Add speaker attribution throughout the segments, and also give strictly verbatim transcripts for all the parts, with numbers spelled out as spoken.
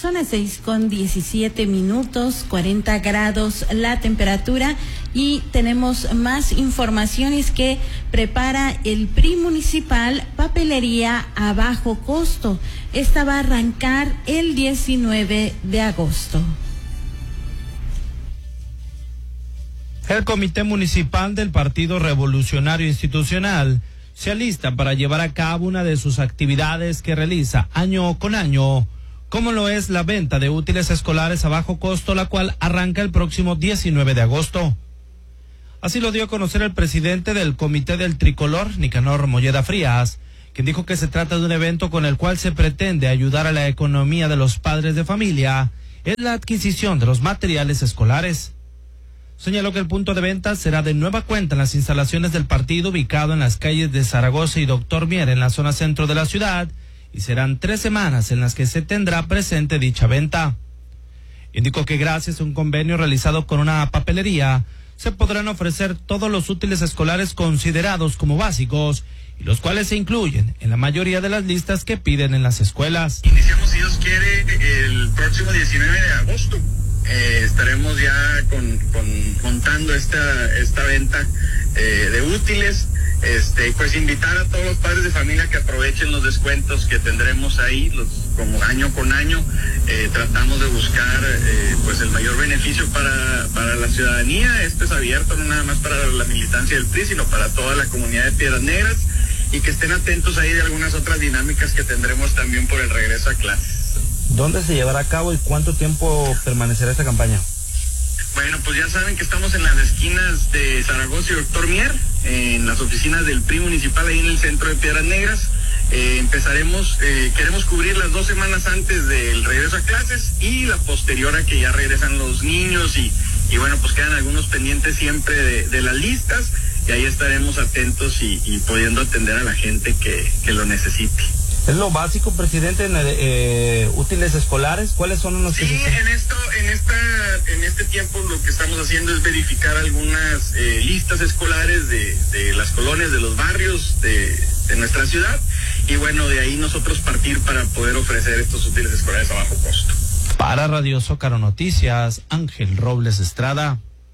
Speaker 1: Son las seis con diecisiete minutos, cuarenta grados la temperatura, y tenemos más informaciones que prepara el P R I municipal, papelería a bajo costo. Esta va a arrancar el diecinueve de agosto.
Speaker 2: El Comité Municipal del Partido Revolucionario Institucional se alista para llevar a cabo una de sus actividades que realiza año con año, como lo es la venta de útiles escolares a bajo costo, la cual arranca el próximo diecinueve de agosto. Así lo dio a conocer el presidente del Comité del Tricolor, Nicanor Molleda Frías, quien dijo que se trata de un evento con el cual se pretende ayudar a la economía de los padres de familia en la adquisición de los materiales escolares. Señaló que el punto de venta será de nueva cuenta en las instalaciones del partido, ubicado en las calles de Zaragoza y Doctor Mier, en la zona centro de la ciudad, y serán tres semanas en las que se tendrá presente dicha venta. Indicó que gracias a un convenio realizado con una papelería, se podrán ofrecer todos los útiles escolares considerados como básicos, y los cuales se incluyen en la mayoría de las listas que piden en las escuelas.
Speaker 3: Iniciamos, si Dios quiere, el próximo diecinueve de agosto. Eh, estaremos ya con, con montando esta esta venta eh, de útiles. Este, pues invitar a todos los padres de familia que aprovechen los descuentos que tendremos ahí, los, como año con año. Eh, tratamos de buscar eh, pues el mayor beneficio para, para la ciudadanía. Esto es abierto no nada más para la militancia del P R I, sino para toda la comunidad de Piedras Negras, y que estén atentos ahí de algunas otras dinámicas que tendremos también por el regreso a clases.
Speaker 4: ¿Dónde se llevará a cabo y cuánto tiempo permanecerá esta campaña?
Speaker 3: Bueno, pues ya saben que estamos en las esquinas de Zaragoza y Doctor Mier, en las oficinas del P R I municipal, ahí en el centro de Piedras Negras. Eh, empezaremos, eh, queremos cubrir las dos semanas antes del regreso a clases y la posterior a que ya regresan los niños, y, y bueno, pues quedan algunos pendientes siempre de, de las listas, y ahí estaremos atentos y, y pudiendo atender a la gente que, que lo necesite.
Speaker 4: ¿Es lo básico, presidente, en eh, útiles escolares? ¿Cuáles son los
Speaker 3: Sí, en esto, en esta, en este tiempo lo que estamos haciendo es verificar algunas eh, listas escolares de, de las colonias, de los barrios de, de nuestra ciudad, y bueno, de ahí nosotros partir para poder ofrecer estos útiles escolares a bajo costo.
Speaker 2: Para Radio Zócalo Noticias, Ángel Robles Estrada.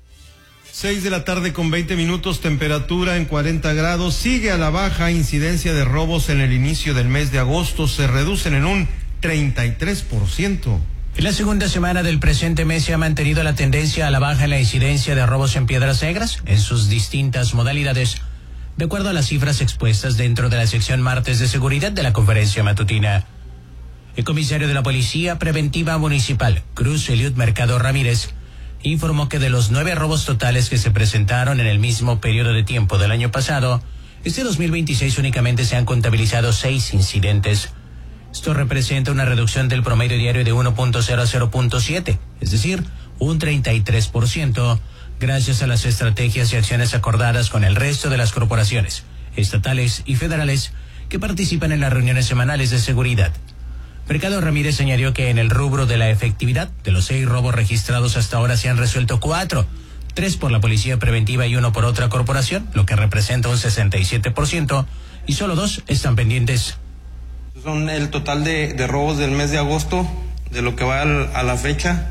Speaker 5: Seis de la tarde con veinte minutos, temperatura en cuarenta grados, sigue a la baja incidencia de robos en el inicio del mes de agosto, se reducen en un treinta y tres por ciento.
Speaker 6: En la segunda semana del presente mes se ha mantenido la tendencia a la baja en la incidencia de robos en Piedras Negras, en sus distintas modalidades, de acuerdo a las cifras expuestas dentro de la sección martes de seguridad de la conferencia matutina. El comisario de la Policía Preventiva Municipal, Cruz Eliud Mercado Ramírez, informó que de los nueve robos totales que se presentaron en el mismo periodo de tiempo del año pasado, este dos mil veintiséis únicamente se han contabilizado seis incidentes. Esto representa una reducción del promedio diario de uno punto cero a cero punto siete, es decir, un treinta y tres por ciento, gracias a las estrategias y acciones acordadas con el resto de las corporaciones estatales y federales que participan en las reuniones semanales de seguridad. Mercado Ramírez añadió que en el rubro de la efectividad, de los seis robos registrados hasta ahora se han resuelto cuatro, tres por la Policía Preventiva y uno por otra corporación, lo que representa un sesenta y siete por ciento, y solo dos están pendientes.
Speaker 7: Son el total de, de robos del mes de agosto, de lo que va al, a la fecha,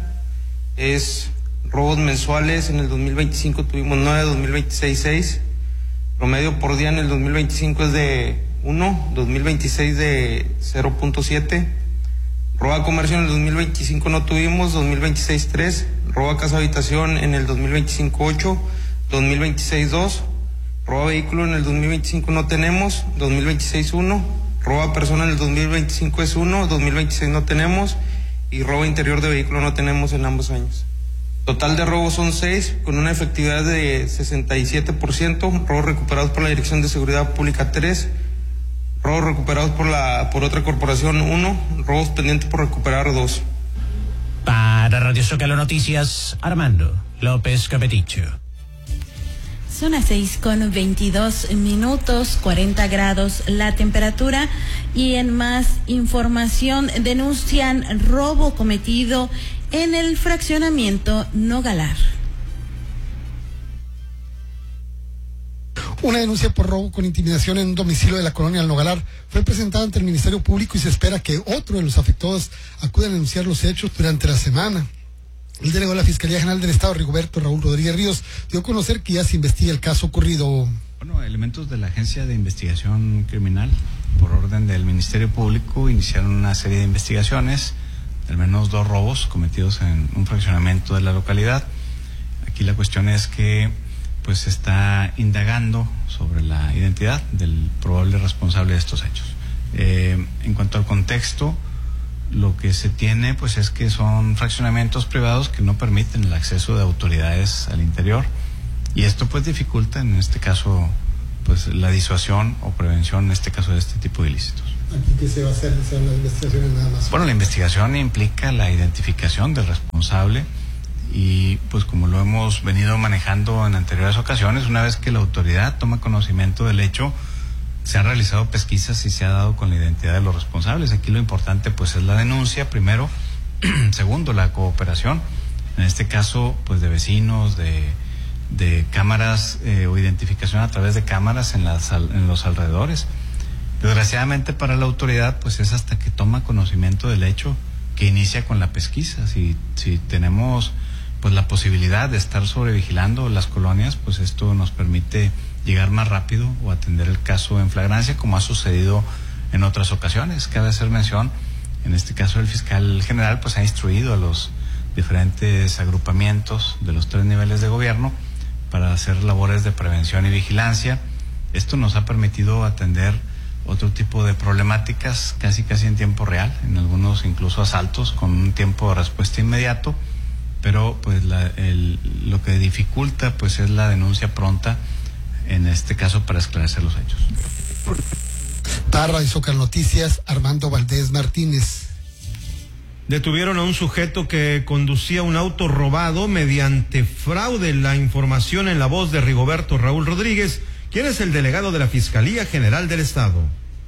Speaker 7: es robos mensuales. En el dos mil veinticinco tuvimos nueve, dos mil veintiséis seis, promedio por día en el dos mil veinticinco es de uno, dos mil veintiséis de cero punto siete, robo a comercio en el dos mil veinticinco no tuvimos, dos mil veintiséis tres, robo a casa habitación en el dos mil veinticinco ocho, dos mil veintiséis dos, robo a vehículo en el dos mil veinticinco no tenemos, dos mil veintiséis uno, robo a persona en el dos mil veinticinco es uno, dos mil veintiséis no tenemos, y robo interior de vehículo no tenemos en ambos años. Total de robos son seis, con una efectividad de sesenta y siete por ciento, robos recuperados por la Dirección de Seguridad Pública tres, robos recuperados por la por otra corporación uno, robos pendientes por recuperar dos.
Speaker 6: Para Radio Zócalo Noticias, Armando López Capeticho.
Speaker 1: Son las seis con veintidós minutos, cuarenta grados la temperatura, y en más información denuncian robo cometido en el fraccionamiento Nogalar.
Speaker 8: Una denuncia por robo con intimidación en un domicilio de la colonia El Nogalar fue presentada ante el Ministerio Público y se espera que otro de los afectados acuda a denunciar los hechos durante la semana. El delegado de la Fiscalía General del Estado, Rigoberto Raúl Rodríguez Ríos, dio a conocer que ya se investiga el caso ocurrido.
Speaker 9: Bueno, elementos de la Agencia de Investigación Criminal, por orden del Ministerio Público, iniciaron una serie de investigaciones, al menos dos robos cometidos en un fraccionamiento de la localidad. Aquí la cuestión es que pues se está indagando sobre la identidad del probable responsable de estos hechos. Eh, en cuanto al contexto, lo que se tiene pues es que son fraccionamientos privados que no permiten el acceso de autoridades al interior, y esto pues dificulta en este caso pues la disuasión o prevención en este caso de este tipo de ilícitos.
Speaker 8: ¿Aquí qué se va a hacer? ¿Se van las investigaciones nada más?
Speaker 9: Bueno, la investigación implica la identificación del responsable y pues como lo hemos venido manejando en anteriores ocasiones, una vez que la autoridad toma conocimiento del hecho, se han realizado pesquisas y se ha dado con la identidad de los responsables. Aquí lo importante pues es la denuncia primero, segundo la cooperación, en este caso pues de vecinos, de, de cámaras eh, o identificación a través de cámaras en, las, en los alrededores. Desgraciadamente para la autoridad pues es hasta que toma conocimiento del hecho que inicia con la pesquisa. Si, si tenemos pues la posibilidad de estar sobrevigilando las colonias, pues esto nos permite llegar más rápido o atender el caso en flagrancia, como ha sucedido en otras ocasiones. Cabe hacer mención, en este caso el fiscal general pues ha instruido a los diferentes agrupamientos de los tres niveles de gobierno para hacer labores de prevención y vigilancia. Esto nos ha permitido atender otro tipo de problemáticas casi casi en tiempo real, en algunos incluso asaltos con un tiempo de respuesta inmediato, pero pues la, el, lo que dificulta pues es la denuncia pronta, en este caso para esclarecer los hechos.
Speaker 8: Para Isocal Noticias, Armando Valdés Martínez.
Speaker 5: Detuvieron a un sujeto que conducía un auto robado mediante fraude. La información en la voz de Rigoberto Raúl Rodríguez, quien es el delegado de la Fiscalía General del Estado.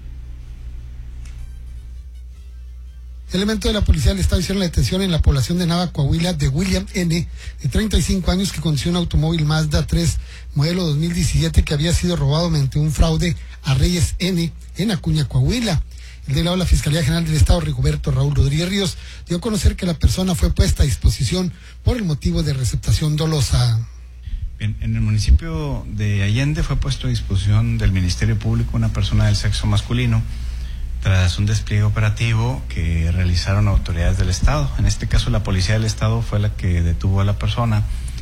Speaker 8: Elementos de la Policía del Estado hicieron la detención en la población de Nava, Coahuila, de William N., de treinta y cinco años, que conducía un automóvil Mazda tres, modelo dos mil diecisiete, que había sido robado mediante un fraude a Reyes N., en Acuña, Coahuila. El delegado de la Fiscalía General del Estado, Rigoberto Raúl Rodríguez Ríos, dio a conocer que la persona fue puesta a disposición por el motivo de receptación dolosa.
Speaker 9: En, en el municipio de Allende fue puesto a disposición del Ministerio Público una persona del sexo masculino tras un despliegue operativo que realizaron autoridades del Estado. En este caso la Policía del Estado fue la que detuvo a la persona.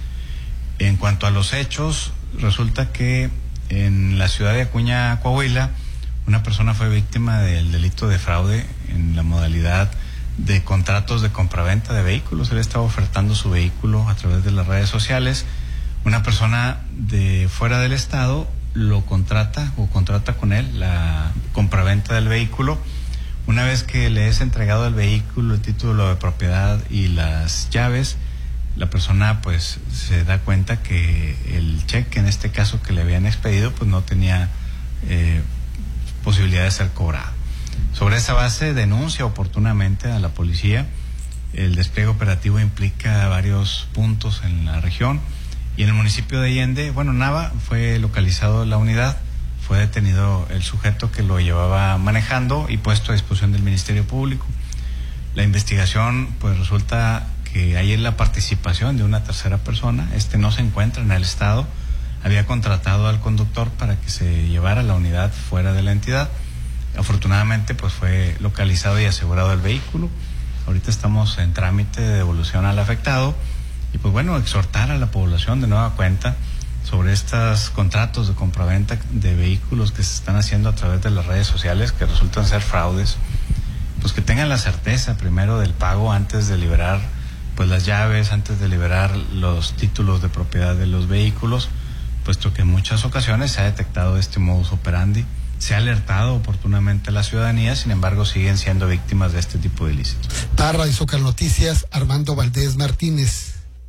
Speaker 9: En cuanto a los hechos, resulta que en la ciudad de Acuña, Coahuila, una persona fue víctima del delito de fraude en la modalidad de contratos de compraventa de vehículos. Él estaba ofertando su vehículo a través de las redes sociales. Una persona de fuera del estado lo contrata o contrata con él la compraventa del vehículo. Una vez que le es entregado el vehículo, el título de propiedad y las llaves, la persona pues se da cuenta que el cheque, en este caso que le habían expedido, pues no tenía eh, posibilidad de ser cobrado. Sobre esa base denuncia oportunamente a la policía. El despliegue operativo implica varios puntos en la región. Y en el municipio de Allende, bueno, Nava, fue localizado la unidad, fue detenido el sujeto que lo llevaba manejando y puesto a disposición del Ministerio Público. La investigación, pues resulta que hay la participación de una tercera persona. Este no se encuentra en el estado, había contratado al conductor para que se llevara la unidad fuera de la entidad. Afortunadamente, pues fue localizado y asegurado el vehículo. Ahorita estamos en trámite de devolución al afectado. Y pues bueno, exhortar a la población de nueva cuenta sobre estos contratos de compraventa de vehículos que se están haciendo a través de las redes sociales, que resultan ser fraudes, pues que tengan la certeza primero del pago antes de liberar pues las llaves, antes de liberar los títulos de propiedad de los vehículos, puesto que en muchas ocasiones se ha detectado este modus operandi, se ha alertado oportunamente a la ciudadanía, sin embargo siguen siendo víctimas de este tipo de ilícitos.
Speaker 8: Para Isocal Noticias, Armando Valdés Martínez.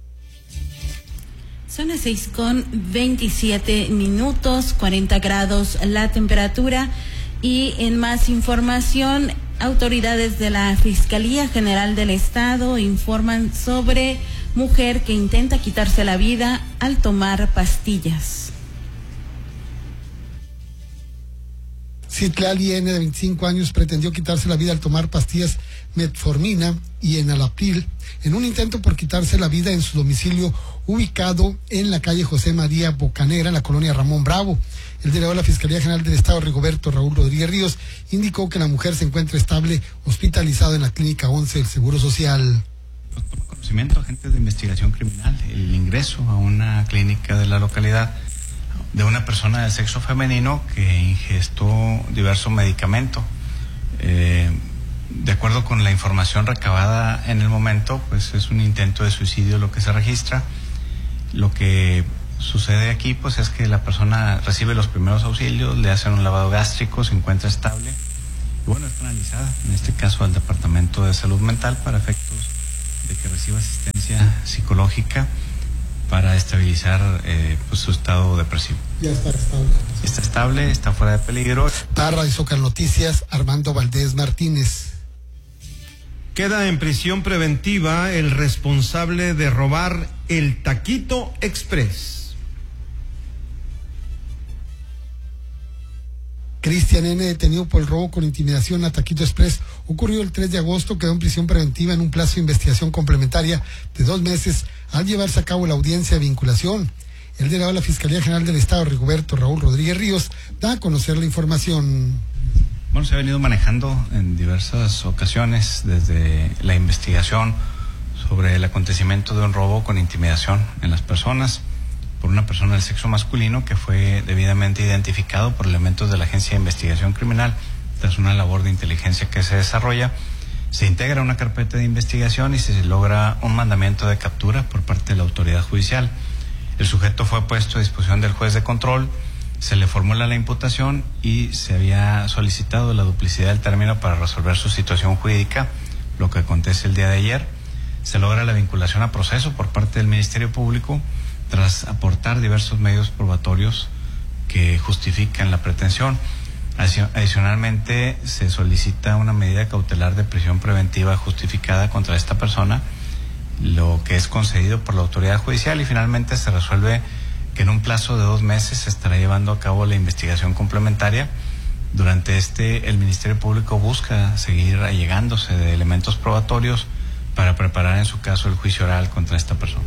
Speaker 1: Son las seis con veintisiete minutos, cuarenta grados la temperatura. Y en más información, autoridades de la Fiscalía General del Estado informan sobre mujer que intenta quitarse la vida al tomar pastillas.
Speaker 8: Citlali N, de veinticinco años, pretendió quitarse la vida al tomar pastillas metformina y enalapril en un intento por quitarse la vida en su domicilio ubicado en la calle José María Bocanera, en la colonia Ramón Bravo. El delegado de la Fiscalía General del Estado, Rigoberto Raúl Rodríguez Ríos, indicó que la mujer se encuentra estable, hospitalizada en la Clínica once del Seguro Social.
Speaker 9: Toma conocimiento agentes de investigación criminal el ingreso a una clínica de la localidad de una persona del sexo femenino que ingestó diversos medicamentos. Eh, de acuerdo con la información recabada en el momento, pues es un intento de suicidio lo que se registra. Lo que sucede aquí pues es que la persona recibe los primeros auxilios, le hacen un lavado gástrico, se encuentra estable y bueno, es canalizada en este caso al Departamento de Salud Mental para efectos de que reciba asistencia psicológica para estabilizar eh, pues, su estado depresivo.
Speaker 8: Ya está estable.
Speaker 9: Está estable, está fuera de peligro.
Speaker 8: Para Radio Zócalo Noticias, Armando Valdés Martínez.
Speaker 5: Queda en prisión preventiva el responsable de robar el Taquito Express.
Speaker 8: Cristian N., detenido por el robo con intimidación a Taquito Express, ocurrió el tres de agosto, quedó en prisión preventiva en un plazo de investigación complementaria de dos meses al llevarse a cabo la audiencia de vinculación. El delegado de la Fiscalía General del Estado, Rigoberto Raúl Rodríguez Ríos, da a conocer la información.
Speaker 9: Bueno, se ha venido manejando en diversas ocasiones desde la investigación sobre el acontecimiento de un robo con intimidación en las personas por una persona del sexo masculino que fue debidamente identificado por elementos de la Agencia de Investigación Criminal. Tras una labor de inteligencia que se desarrolla, se integra una carpeta de investigación y se logra un mandamiento de captura por parte de la autoridad judicial. El sujeto fue puesto a disposición del juez de control, se le formula la imputación y se había solicitado la duplicidad del término para resolver su situación jurídica, lo que acontece el día de ayer. Se logra la vinculación a proceso por parte del Ministerio Público tras aportar diversos medios probatorios que justifican la pretensión. Adicionalmente, se solicita una medida cautelar de prisión preventiva justificada contra esta persona, lo que es concedido por la autoridad judicial, y finalmente se resuelve que en un plazo de dos meses se estará llevando a cabo la investigación complementaria. Durante este, el Ministerio Público busca seguir allegándose de elementos probatorios para preparar en su caso el juicio oral contra esta persona.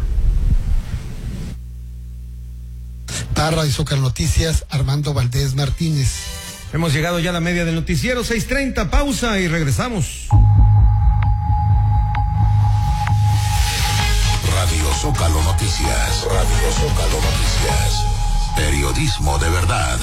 Speaker 8: Para Radio Zócalo Noticias, Armando Valdés Martínez.
Speaker 5: Hemos llegado ya a la media del noticiero, seis treinta, pausa y regresamos.
Speaker 10: Radio Zócalo Noticias, Radio Zócalo Noticias, periodismo de verdad.